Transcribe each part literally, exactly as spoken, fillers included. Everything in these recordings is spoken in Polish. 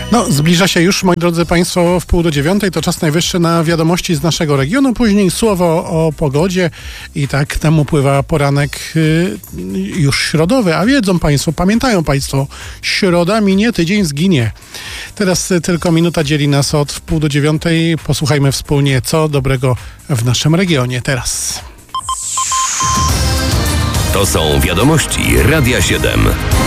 No, zbliża się już, moi drodzy Państwo, w pół do dziewiątej. To czas najwyższy na wiadomości z naszego regionu. Później słowo o pogodzie i tak nam upływa poranek y, już środowy. A wiedzą Państwo, pamiętają Państwo, środa minie, tydzień zginie. Teraz y, tylko minuta dzieli nas od w pół do dziewiątej. Posłuchajmy wspólnie, co dobrego w naszym regionie teraz. To są wiadomości Radia siedem.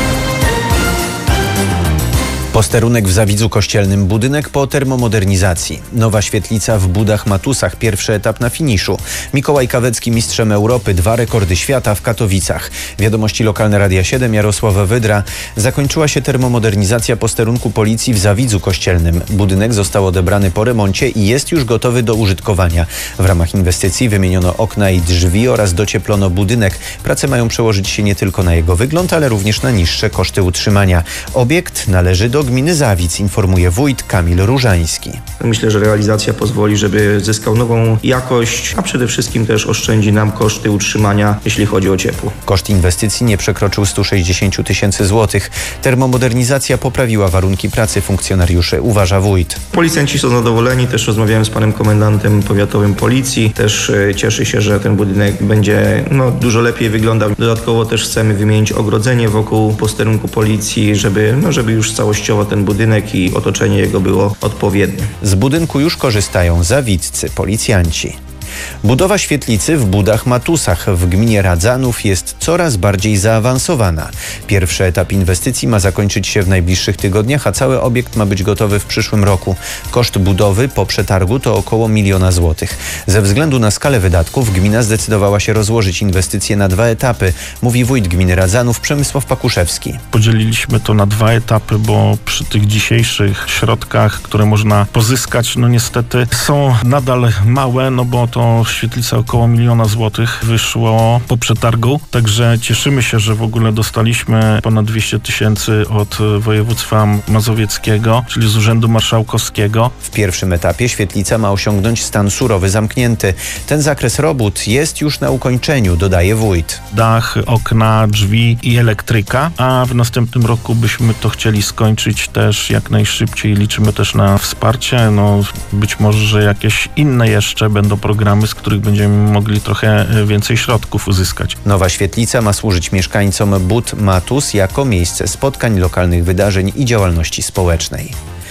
Posterunek w Zawidzu Kościelnym, budynek po termomodernizacji. Nowa świetlica w Budach-Matusach, pierwszy etap na finiszu. Mikołaj Kawecki mistrzem Europy, dwa rekordy świata w Katowicach. Wiadomości lokalne Radia siedem, Jarosław Wydra. Zakończyła się termomodernizacja posterunku policji w Zawidzu Kościelnym. Budynek został odebrany po remoncie i jest już gotowy do użytkowania. W ramach inwestycji wymieniono okna i drzwi oraz docieplono budynek. Prace mają przełożyć się nie tylko na jego wygląd, ale również na niższe koszty utrzymania. Obiekt należy do gminy Zawidz, informuje wójt Kamil Różański. Myślę, że realizacja pozwoli, żeby zyskał nową jakość, a przede wszystkim też oszczędzi nam koszty utrzymania, jeśli chodzi o ciepło. Koszt inwestycji nie przekroczył stu sześćdziesięciu tysięcy złotych. Termomodernizacja poprawiła warunki pracy funkcjonariuszy, uważa wójt. Policjanci są zadowoleni, też rozmawiałem z panem komendantem powiatowym policji. Też e, cieszy się, że ten budynek będzie no, dużo lepiej wyglądał. Dodatkowo też chcemy wymienić ogrodzenie wokół posterunku policji, żeby, no, żeby już całościowo ten budynek i otoczenie jego było odpowiednie. Z budynku już korzystają zawidzcy policjanci. Budowa świetlicy w Budach-Matusach w gminie Radzanów jest coraz bardziej zaawansowana. Pierwszy etap inwestycji ma zakończyć się w najbliższych tygodniach, a cały obiekt ma być gotowy w przyszłym roku. Koszt budowy po przetargu to około miliona złotych. Ze względu na skalę wydatków gmina zdecydowała się rozłożyć inwestycje na dwa etapy, mówi wójt gminy Radzanów Przemysław Pakuszewski. Podzieliliśmy to na dwa etapy, bo przy tych dzisiejszych środkach, które można pozyskać, no niestety są nadal małe, no bo to świetlica około miliona złotych wyszło po przetargu, także cieszymy się, że w ogóle dostaliśmy ponad dwieście tysięcy od województwa mazowieckiego, czyli z Urzędu Marszałkowskiego. W pierwszym etapie świetlica ma osiągnąć stan surowy zamknięty. Ten zakres robót jest już na ukończeniu, dodaje wójt. Dach, okna, drzwi i elektryka, a w następnym roku byśmy to chcieli skończyć też jak najszybciej. Liczymy też na wsparcie, no być może, że jakieś inne jeszcze będą programy, z których będziemy mogli trochę więcej środków uzyskać. Nowa świetlica ma służyć mieszkańcom Bud-Matus jako miejsce spotkań, lokalnych wydarzeń i działalności społecznej.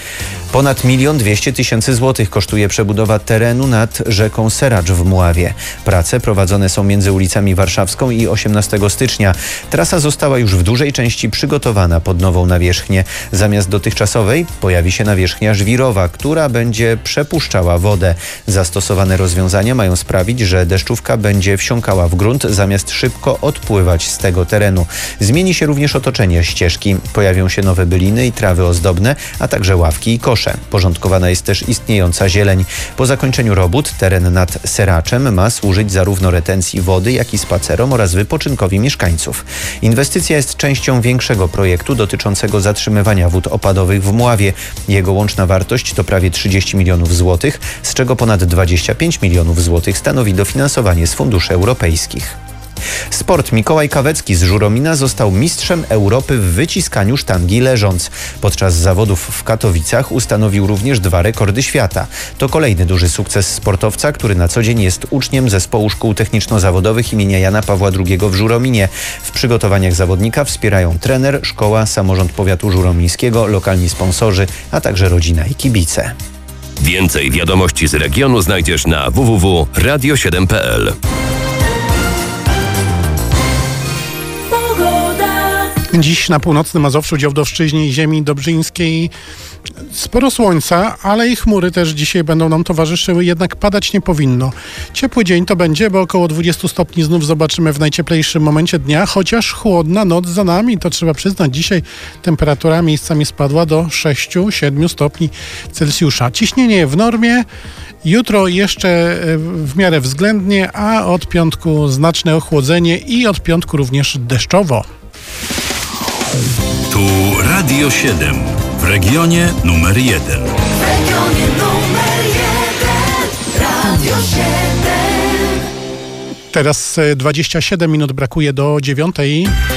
Ponad milion dwieście tysięcy złotych kosztuje przebudowa terenu nad rzeką Seracz w Mławie. Prace prowadzone są między ulicami Warszawską i osiemnastego stycznia. Trasa została już w dużej części przygotowana pod nową nawierzchnię. Zamiast dotychczasowej pojawi się nawierzchnia żwirowa, która będzie przepuszczała wodę. Zastosowane rozwiązania mają sprawić, że deszczówka będzie wsiąkała w grunt, zamiast szybko odpływać z tego terenu. Zmieni się również otoczenie ścieżki. Pojawią się nowe byliny i trawy ozdobne, a także ławki i kosze. Porządkowana jest też istniejąca zieleń. Po zakończeniu robót teren nad Seraczem ma służyć zarówno retencji wody, jak i spacerom oraz wypoczynkowi mieszkańców. Inwestycja jest częścią większego projektu dotyczącego zatrzymywania wód opadowych w Mławie. Jego łączna wartość to prawie trzydzieści milionów złotych, z czego ponad dwadzieścia pięć milionów złotych stanowi dofinansowanie z funduszy europejskich. Sport. Mikołaj Kawecki z Żuromina został mistrzem Europy w wyciskaniu sztangi leżąc. Podczas zawodów w Katowicach ustanowił również dwa rekordy świata. To kolejny duży sukces sportowca, który na co dzień jest uczniem zespołu szkół techniczno-zawodowych imienia Jana Pawła drugiego w Żurominie. W przygotowaniach zawodnika wspierają trener, szkoła, samorząd powiatu żuromińskiego, lokalni sponsorzy, a także rodzina i kibice. Więcej wiadomości z regionu znajdziesz na w w w kropka radio siedem kropka p l. Dziś na północnym Mazowszu, Działdowszczyźnie i ziemi dobrzyńskiej sporo słońca, ale i chmury też dzisiaj będą nam towarzyszyły, jednak padać nie powinno. Ciepły dzień to będzie, bo około dwudziestu stopni znów zobaczymy w najcieplejszym momencie dnia, chociaż chłodna noc za nami, to trzeba przyznać. Dzisiaj temperatura miejscami spadła do sześciu siedmiu stopni Celsjusza. Ciśnienie w normie, jutro jeszcze w miarę względnie, a od piątku znaczne ochłodzenie i od piątku również deszczowo. Tu Radio siedem, w regionie numer jeden. W regionie numer jeden, Radio siedem. Teraz dwadzieścia siedem minut brakuje do dziewiątej.